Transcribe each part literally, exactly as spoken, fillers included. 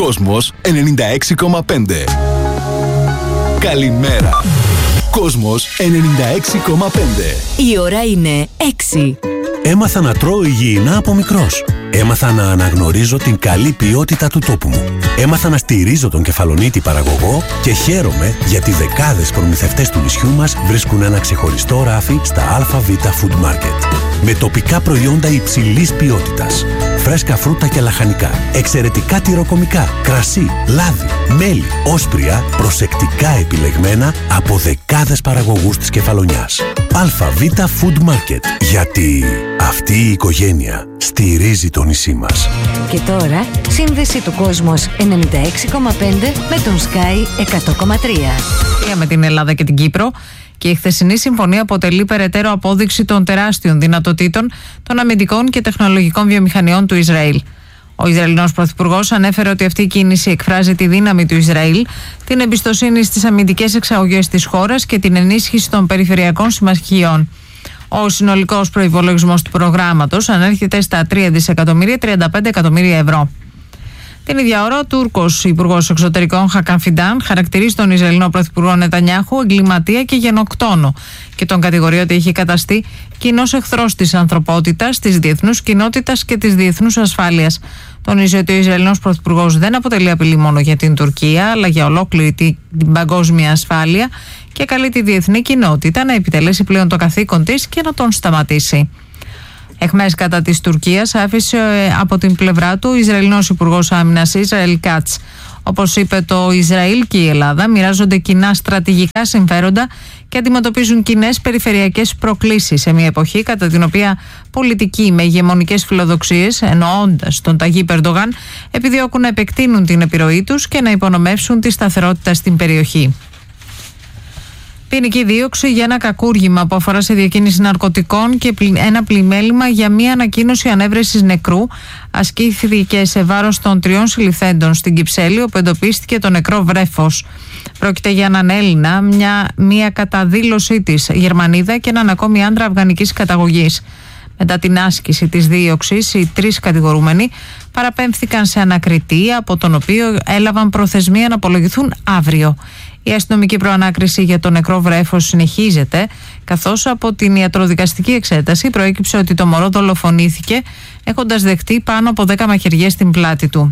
Κόσμος ενενήντα έξι κόμμα πέντε. Καλημέρα. Κόσμος ενενήντα έξι κόμμα πέντε. Η ώρα είναι έξι. Έμαθα να τρώω υγιεινά από μικρός. Έμαθα να αναγνωρίζω την καλή ποιότητα του τόπου μου. Έμαθα να στηρίζω τον κεφαλονίτη παραγωγό και χαίρομαι γιατί δεκάδες προμηθευτές του νησιού μας βρίσκουν ένα ξεχωριστό ράφι στα ΑΒ Food Market. Με τοπικά προϊόντα υψηλής ποιότητας. Φρέσκα φρούτα και λαχανικά. Εξαιρετικά τυροκομικά. Κρασί, λάδι, μέλι, όσπρια, προσεκτικά επιλεγμένα από δεκάδες παραγωγούς της Κεφαλονιάς. ΑΒ Food Market. Γιατί αυτή η οικογένεια στηρίζει το νησί μας. Και τώρα, σύνδεση του Κόσμος ενενήντα έξι κόμμα πέντε με τον Sky εκατό κόμμα τρία. Με την Ελλάδα και την Κύπρο. Και η χθεσινή συμφωνία αποτελεί περαιτέρω απόδειξη των τεράστιων δυνατοτήτων των αμυντικών και τεχνολογικών βιομηχανιών του Ισραήλ. Ο Ισραηλινός Πρωθυπουργός ανέφερε ότι αυτή η κίνηση εκφράζει τη δύναμη του Ισραήλ, την εμπιστοσύνη στις αμυντικές εξαγωγές της χώρας και την ενίσχυση των περιφερειακών συμμαχιών. Ο συνολικός προϋπολογισμός του προγράμματος ανέρχεται στα τρία δισεκατομμύρια τριάντα πέντε εκατομμύρια ευρώ. Την ίδια ώρα, ο Τούρκος Υπουργός Εξωτερικών Χακάν Φιντάν χαρακτηρίζει τον Ισραηλινό Πρωθυπουργό Νετανιάχου εγκληματία και γενοκτόνο και τον κατηγορεί ότι έχει καταστεί κοινός εχθρός της ανθρωπότητας, της διεθνούς κοινότητας και της διεθνούς ασφάλειας. Τονίζει ότι ο Ισραηλινός Πρωθυπουργός δεν αποτελεί απειλή μόνο για την Τουρκία, αλλά για ολόκληρη την παγκόσμια ασφάλεια και καλεί τη διεθνή κοινότητα να επιτελέσει πλέον το καθήκον της και να τον σταματήσει. Εχμές κατά της Τουρκίας άφησε από την πλευρά του ο Ισραηλινός Υπουργός Άμυνας Ισραήλ Κάτς. Όπως είπε, το Ισραήλ και η Ελλάδα μοιράζονται κοινά στρατηγικά συμφέροντα και αντιμετωπίζουν κοινές περιφερειακές προκλήσεις σε μια εποχή κατά την οποία πολιτικοί με ηγεμονικές φιλοδοξίες, εννοώντας τον Ταγίπ Ερντογάν, επιδιώκουν να επεκτείνουν την επιρροή τους και να υπονομεύσουν τη σταθερότητα στην περιοχή. Ποινική δίωξη για ένα κακούργημα που αφορά σε διακίνηση ναρκωτικών και ένα πλημέλημα για μία ανακοίνωση ανέβρεσης νεκρού ασκήθηκε σε βάρος των τριών συλληφθέντων στην Κυψέλη, όπου εντοπίστηκε το νεκρό βρέφος. Πρόκειται για έναν Έλληνα, μια, μια καταδήλωσή της Γερμανίδα και έναν ακόμη άντρα αφγανικής καταγωγής. Μετά την άσκηση της δίωξης, οι τρεις κατηγορούμενοι παραπέμφθηκαν σε ανακριτή, από τον οποίο έλαβαν προθεσμία να απολογηθούν αύριο. Η αστυνομική προανάκριση για το νεκρό βρέφος συνεχίζεται, καθώς από την ιατροδικαστική εξέταση προέκυψε ότι το μωρό δολοφονήθηκε έχοντας δεχτεί πάνω από δέκα μαχαιριές στην πλάτη του.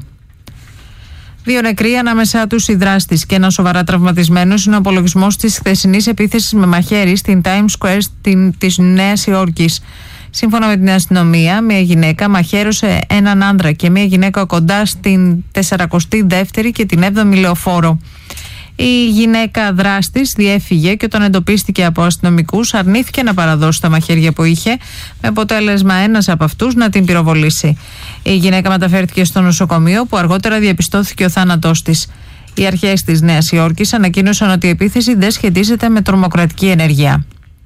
Δύο νεκροί, ανάμεσά τους οι δράστης και ένα σοβαρά τραυματισμένος, είναι ο απολογισμός της χθεσινής επίθεσης με μαχαίρι στην Times Square της Νέας Υόρκης. Σύμφωνα με την αστυνομία, μια γυναίκα μαχαίρωσε έναν άντρα και μια γυναίκα κοντά στην τεσσαρακοστή δεύτερη και την έβδομη λεωφόρο. Η γυναίκα δράστης διέφυγε και όταν εντοπίστηκε από αστυνομικούς αρνήθηκε να παραδώσει τα μαχαίρια που είχε, με αποτέλεσμα ένας από αυτούς να την πυροβολήσει. Η γυναίκα μεταφέρθηκε στο νοσοκομείο, που αργότερα διαπιστώθηκε ο θάνατός της. Οι αρχές της Νέας Υόρκης ανακοίνωσαν ότι η επίθεση δεν σχετίζεται με τρομοκρατική ενέργεια.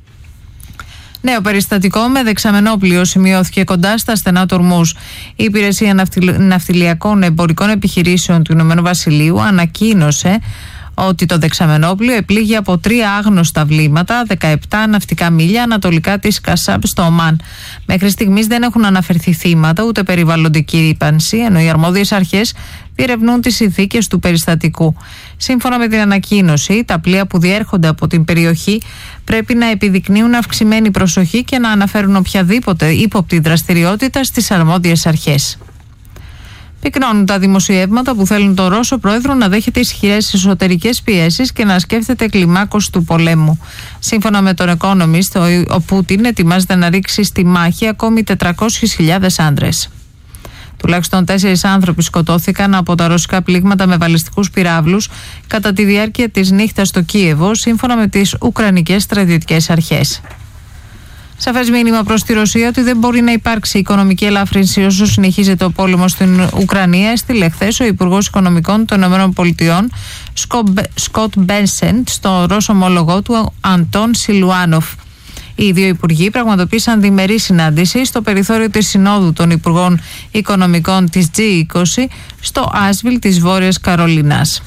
Νέο περιστατικό με δεξαμενόπλοιο σημειώθηκε κοντά στα στενά του Ορμούζ. Η Υπηρεσία Ναυτιλιακών Εμπορικών Επιχειρήσεων του Ηνωμένου Βασιλείου ανακοίνωσε ότι το δεξαμενόπλοιο επλήγει από τρία άγνωστα βλήματα δεκαεπτά ναυτικά μίλια ανατολικά της Κασάμπ στο Ομάν. Μέχρι στιγμής δεν έχουν αναφερθεί θύματα ούτε περιβαλλοντική ρύπανση, ενώ οι αρμόδιες αρχές διερευνούν τις συνθήκες του περιστατικού. Σύμφωνα με την ανακοίνωση, τα πλοία που διέρχονται από την περιοχή πρέπει να επιδεικνύουν αυξημένη προσοχή και να αναφέρουν οποιαδήποτε ύποπτη δραστηριότητα στις αρμόδιες αρχές. Πυκνώνουν τα δημοσιεύματα που θέλουν τον Ρώσο πρόεδρο να δέχεται ισχυρές εσωτερικές πιέσεις και να σκέφτεται κλιμάκωση του πολέμου. Σύμφωνα με τον Economist, ο Πούτιν ετοιμάζεται να ρίξει στη μάχη ακόμη τετρακόσιες χιλιάδες άντρες. Τουλάχιστον τέσσερις άνθρωποι σκοτώθηκαν από τα ρωσικά πλήγματα με βαλιστικούς πυράβλους κατά τη διάρκεια της νύχτας στο Κίεβο, σύμφωνα με τις Ουκρανικές στρατιωτικές αρχές. Σαφές μήνυμα προς τη Ρωσία ότι δεν μπορεί να υπάρξει οικονομική ελάφρυνση όσο συνεχίζεται ο πόλεμος στην Ουκρανία, έστειλε χθες ο Υπουργός Οικονομικών των ΗΠΑ Σκοτ Μπένσεντ στο Ρώσο ομόλογό του Αντών Σιλουάνοφ. Οι δύο υπουργοί πραγματοποίησαν διμερή συνάντηση στο περιθώριο της Συνόδου των Υπουργών Οικονομικών της τζι είκοσι στο Άσβιλ της Βόρειας Καρολίνας.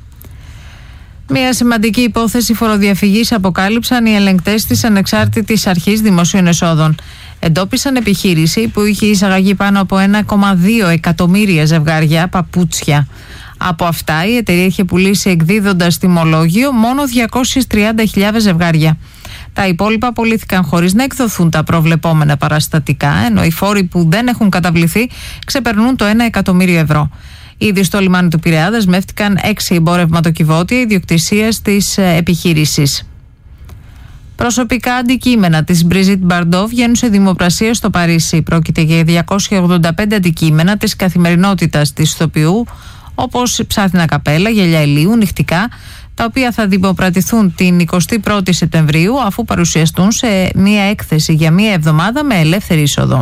Μια σημαντική υπόθεση φοροδιαφυγής αποκάλυψαν οι ελεγκτές της Ανεξάρτητης Αρχής Δημοσίων Εσόδων. Εντόπισαν επιχείρηση που είχε εισαγαγεί πάνω από ένα κόμμα δύο εκατομμύρια ζευγάρια παπούτσια. Από αυτά η εταιρεία είχε πουλήσει εκδίδοντας τιμολόγιο μόνο διακόσιες τριάντα χιλιάδες ζευγάρια. Τα υπόλοιπα πωλήθηκαν χωρίς να εκδοθούν τα προβλεπόμενα παραστατικά, ενώ οι φόροι που δεν έχουν καταβληθεί ξεπερνούν το ένα εκατομμύριο ευρώ. Ήδη στο λιμάνι του Πειραιά δεσμεύτηκαν έξι εμπορευματοκιβώτια ιδιοκτησίας της επιχείρησης. Προσωπικά αντικείμενα της Μπριζίτ Μπαρντό βγαίνουν σε δημοπρασία στο Παρίσι. Πρόκειται για διακόσια ογδόντα πέντε αντικείμενα της καθημερινότητας της ηθοποιού, όπως ψάθινα καπέλα, γυαλιά ηλίου, νυχτικά, τα οποία θα δημοπρατηθούν την εικοστή πρώτη Σεπτεμβρίου, αφού παρουσιαστούν σε μία έκθεση για μία εβδομάδα με ελεύθερη είσοδο.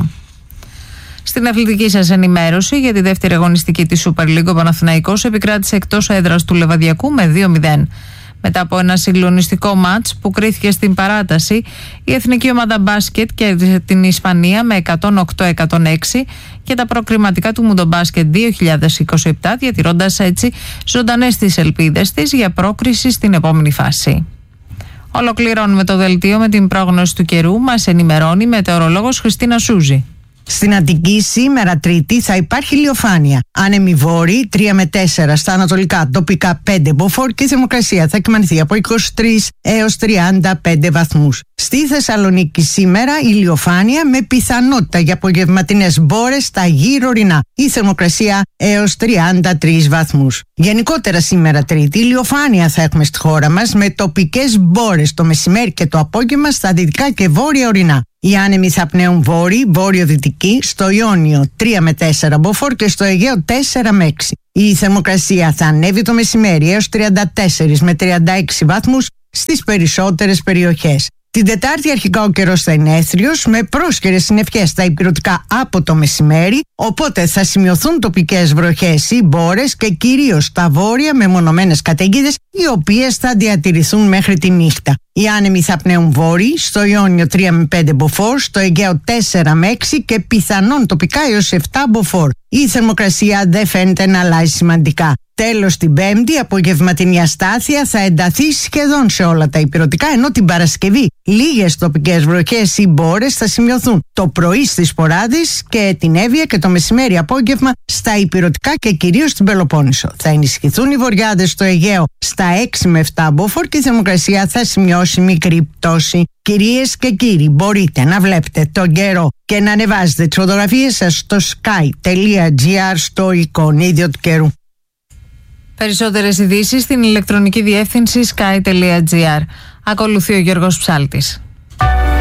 Στην αθλητική σας ενημέρωση για τη δεύτερη αγωνιστική της Super League, ο Παναθηναϊκός επικράτησε εκτός έδρας του Λεβαδιακού με δύο μηδέν. Μετά από ένα συγκλονιστικό μάτς που κρίθηκε στην παράταση, η εθνική ομάδα μπάσκετ κέρδισε την Ισπανία με εκατόν οκτώ εκατόν έξι και τα προκριματικά του Μουντομπάσκετ δύο χιλιάδες είκοσι επτά, διατηρώντας έτσι ζωντανές τις ελπίδες της για πρόκριση στην επόμενη φάση. Ολοκληρώνουμε το δελτίο με την πρόγνωση του καιρού. Μας ενημερώνει η μετεωρολόγος Χριστίνα Σούζη. Στην Αττική σήμερα Τρίτη θα υπάρχει ηλιοφάνεια. Άνεμοι βόρειοι τρία με τέσσερα στα ανατολικά, τοπικά πέντε μποφόρ και η θερμοκρασία θα κυμανθεί από είκοσι τρεις έως τριάντα πέντε βαθμούς. Στη Θεσσαλονίκη σήμερα ηλιοφάνεια με πιθανότητα για απογευματινές μπόρες στα γύρω ορεινά. Η θερμοκρασία έως τριάντα τρεις βαθμούς. Γενικότερα σήμερα Τρίτη ηλιοφάνεια θα έχουμε στη χώρα μας με τοπικές μπόρες το μεσημέρι και το απόγευμα στα δυτικά και βόρεια ορεινά. Οι άνεμοι θα πνέουν βόρειοι, βόρειο-δυτικοί, στο Ιόνιο τρία με τέσσερα μποφόρ και στο Αιγαίο τέσσερα με έξι. Η θερμοκρασία θα ανέβει το μεσημέρι έως τριάντα τέσσερα με τριάντα έξι βαθμούς στις περισσότερες περιοχές. Την Τετάρτη αρχικά ο καιρός θα είναι έθριος με πρόσχερες συννεφιές στα ηπειρωτικά από το μεσημέρι, οπότε θα σημειωθούν τοπικές βροχές ή μπόρες και κυρίως στα βόρεια με μονομένες καταιγίδες, οι οποίες θα διατηρηθούν μέχρι τη νύχτα. Οι άνεμοι θα πνέουν βόρειοι, στο Ιόνιο τρία με πέντε μποφόρ, στο Αιγαίο τέσσερα με έξι και πιθανόν τοπικά έως επτά μποφόρ. Η θερμοκρασία δεν φαίνεται να αλλάζει σημαντικά. Τέλος την Πέμπτη, απογευματινή αστάθεια θα ενταθεί σχεδόν σε όλα τα ηπειρωτικά, ενώ την Παρασκευή λίγες τοπικές βροχές ή μπόρες θα σημειωθούν το πρωί στις Ποράδες και την Εύβοια και το μεσημέρι απόγευμα στα ηπειρωτικά και κυρίως στην Πελοπόννησο. Θα ενισχυθούν οι βορειάδες στο Αιγαίο στα έξι με επτά μποφόρ και η θερμοκρασία θα σημειώσει μικρή πτώση. Κυρίες και κύριοι, μπορείτε να βλέπετε τον καιρό και να ανεβάζετε τις φωτογραφίες σας στο sky τελεία gr στο εικονίδιο του καιρού. Περισσότερες ειδήσεις στην ηλεκτρονική διεύθυνση sky τελεία gr. Ακολουθεί ο Γιώργος Ψάλτης.